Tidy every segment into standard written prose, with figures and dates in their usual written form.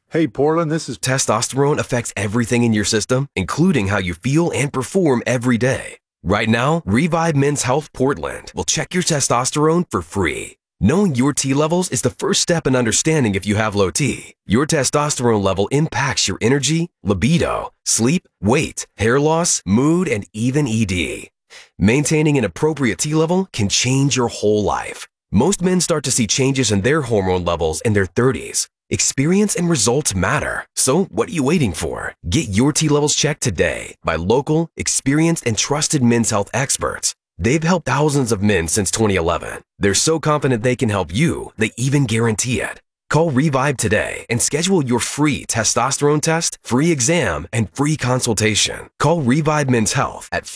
Hey, Portland, this is... Testosterone affects everything in your system, including how you feel and perform every day. Right now, Revive Men's Health Portland will check your testosterone for free. Knowing your T levels is the first step in understanding if you have low T. Your testosterone level impacts your energy, libido, sleep, weight, hair loss, mood, and even ED. Maintaining an appropriate T level can change your whole life. Most men start to see changes in their hormone levels in their 30s. Experience and results matter. So what are you waiting for? Get your T levels checked today by local, experienced, and trusted men's health experts. They've helped thousands of men since 2011. They're so confident they can help you, they even guarantee it. Call Revive today and schedule your free testosterone test, free exam, and free consultation. Call Revive Men's Health at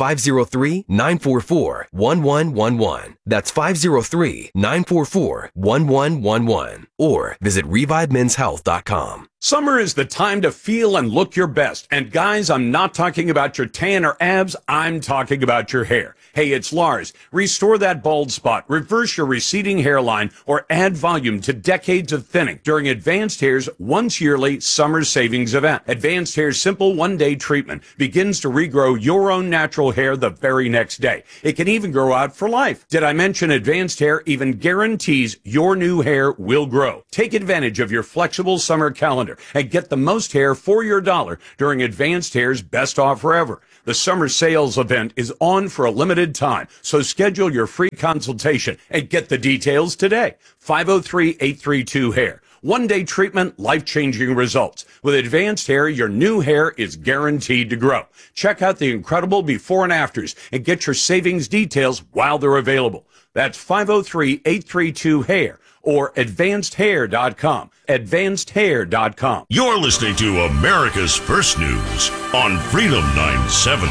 503-944-1111. That's 503-944-1111. Or visit ReviveMen'sHealth.com. Summer is the time to feel and look your best. And guys, I'm not talking about your tan or abs. I'm talking about your hair. Hey, it's Lars. Restore that bald spot, reverse your receding hairline, or add volume to decades of thinning during Advanced Hair's once yearly summer savings event. Advanced Hair's simple one-day treatment begins to regrow your own natural hair the very next day. It can even grow out for life. Did I mention Advanced Hair even guarantees your new hair will grow? Take advantage of your flexible summer calendar and get the most hair for your dollar during Advanced Hair's best offer ever. The summer sales event is on for a limited time, so schedule your free consultation and get the details today. 503-832-HAIR. One-day treatment, life-changing results. With Advanced Hair, your new hair is guaranteed to grow. Check out the incredible before and afters and get your savings details while they're available. That's 503-832-HAIR. or advancedhair.com. Advancedhair.com. You're listening to America's First News on Freedom 970.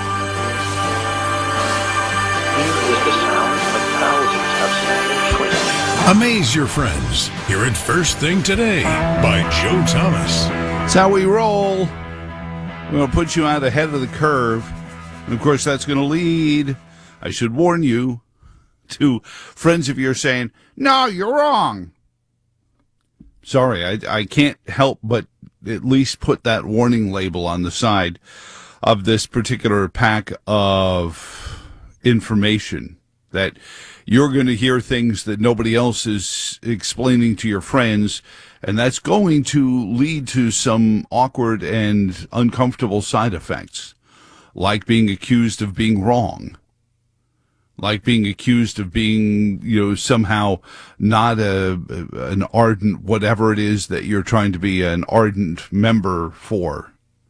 Here is the sound of thousands of standing twins. Amaze your friends. Hear it first thing today by Joe Thomas. That's how we roll. We're going to put you out ahead of the curve. And of course, that's going to lead, I should warn you, to friends of yours saying, no, you're wrong. Sorry, I can't help but at least put that warning label on the side of this particular pack of information, that you're going to hear things that nobody else is explaining to your friends, and that's going to lead to some awkward and uncomfortable side effects, like being accused of being wrong. Like being accused of being, somehow not an ardent whatever it is that you're trying to be an ardent member for.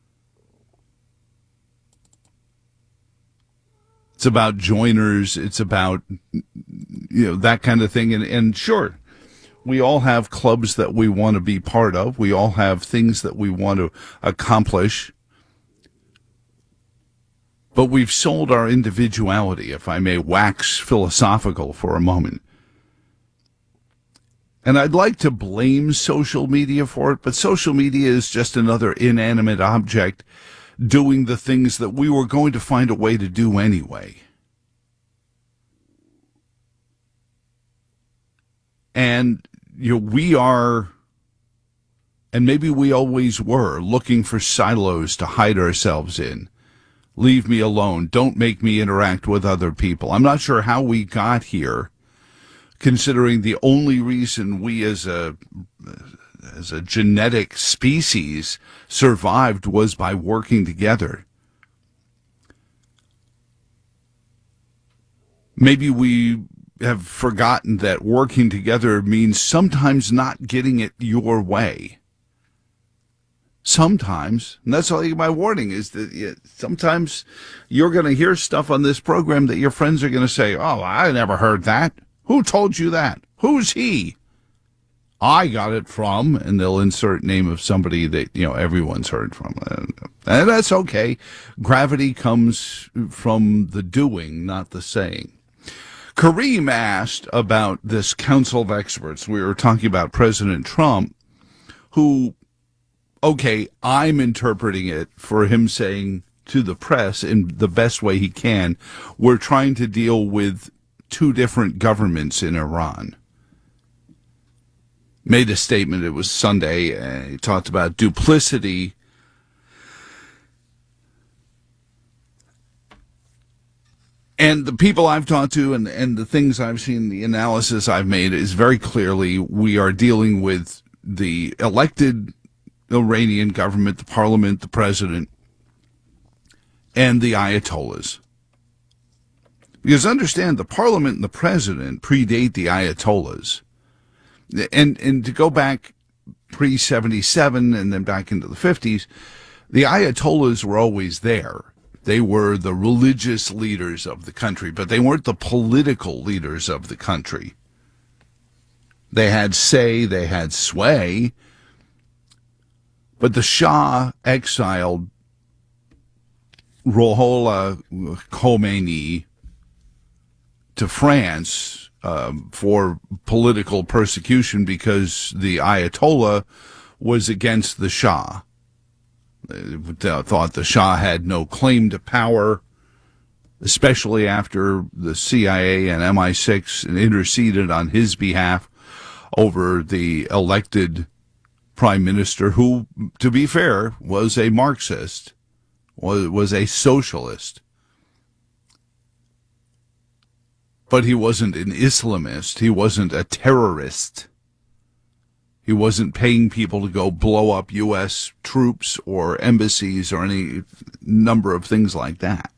It's about joiners. It's about, that kind of thing. And sure, we all have clubs that we want to be part of. We all have things that we want to accomplish. But we've sold our individuality, if I may wax philosophical for a moment. And I'd like to blame social media for it, but social media is just another inanimate object doing the things that we were going to find a way to do anyway. And we are, and maybe we always were, looking for silos to hide ourselves in. Leave me alone. Don't make me interact with other people. I'm not sure how we got here, considering the only reason we as a genetic species survived was by working together. Maybe we have forgotten that working together means sometimes not getting it your way. Sometimes, and that's all my warning is that sometimes you're going to hear stuff on this program that your friends are going to say, oh, I never heard that. Who told you that? Who's he? I got it from, and they'll insert name of somebody that, everyone's heard from. And that's okay. Gravity comes from the doing, not the saying. Kareem asked about this council of experts. We were talking about President Trump, who, okay, I'm interpreting it for him saying to the press in the best way he can, we're trying to deal with two different governments in Iran. made a statement. It was Sunday. He talked about duplicity. And the people I've talked to and the things I've seen, the analysis I've made is very clearly we are dealing with the elected Iranian government, the parliament, the president, and the Ayatollahs. Because understand, the parliament and the president predate the Ayatollahs. And to go back pre-77 and then back into the 50s, the Ayatollahs were always there. They were the religious leaders of the country, but they weren't the political leaders of the country. They had say, they had sway, but the Shah exiled Ruhollah Khomeini to France for political persecution because the Ayatollah was against the Shah. They thought the Shah had no claim to power, especially after the CIA and MI6 interceded on his behalf over the elected prime minister who, to be fair, was a Marxist, was a socialist. But he wasn't an Islamist. He wasn't a terrorist. He wasn't paying people to go blow up U.S. troops or embassies or any number of things like that.